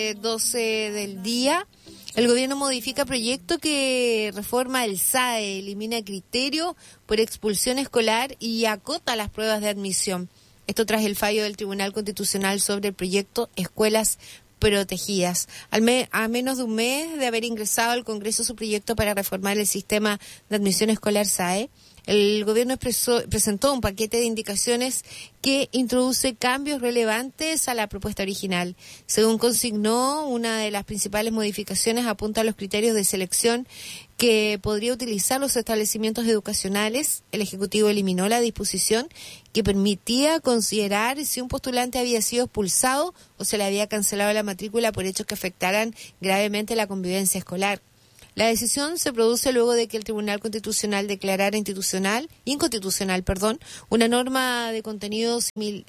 12 del día. El gobierno modifica proyecto que reforma el SAE, elimina criterio por expulsión escolar y acota las pruebas de admisión. Esto tras el fallo del Tribunal Constitucional sobre el proyecto Escuelas Protegidas. A menos de un mes de haber ingresado al Congreso su proyecto para reformar el sistema de admisión escolar SAE, el gobierno presentó un paquete de indicaciones que introduce cambios relevantes a la propuesta original. Según consignó, una de las principales modificaciones apunta a los criterios de selección que podría utilizar los establecimientos educacionales. El Ejecutivo eliminó la disposición que permitía considerar si un postulante había sido expulsado o se le había cancelado la matrícula por hechos que afectaran gravemente la convivencia escolar. La decisión se produce luego de que el Tribunal Constitucional declarara inconstitucional, una norma de contenido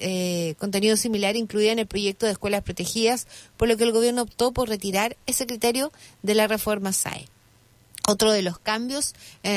similar incluida en el proyecto de escuelas protegidas, por lo que el gobierno optó por retirar ese criterio de la reforma SAE. Otro de los cambios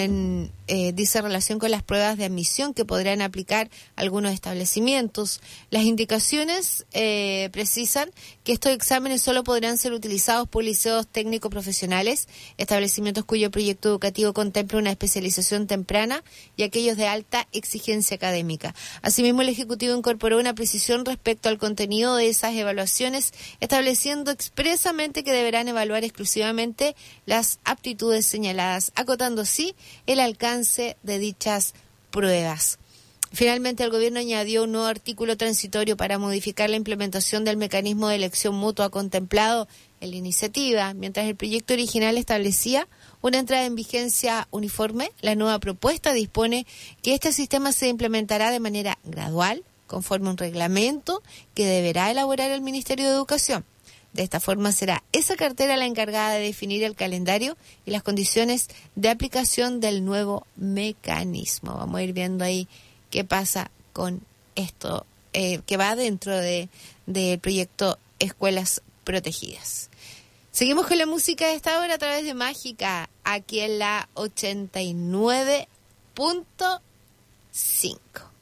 dice relación con las pruebas de admisión que podrán aplicar algunos establecimientos. Las indicaciones precisan que estos exámenes solo podrán ser utilizados por liceos técnico-profesionales, establecimientos cuyo proyecto educativo contemple una especialización temprana y aquellos de alta exigencia académica. Asimismo, el Ejecutivo incorporó una precisión respecto al contenido de esas evaluaciones, estableciendo expresamente que deberán evaluar exclusivamente las aptitudes señaladas, acotando así el alcance de dichas pruebas. Finalmente, el gobierno añadió un nuevo artículo transitorio para modificar la implementación del mecanismo de elección mutua contemplado en la iniciativa. Mientras el proyecto original establecía una entrada en vigencia uniforme, la nueva propuesta dispone que este sistema se implementará de manera gradual, conforme a un reglamento que deberá elaborar el Ministerio de Educación. De esta forma será esa cartera la encargada de definir el calendario y las condiciones de aplicación del nuevo mecanismo. Vamos a ir viendo ahí qué pasa con esto que va dentro del proyecto Escuelas Protegidas. Seguimos con la música de esta hora a través de Mágica, aquí en la 89.5.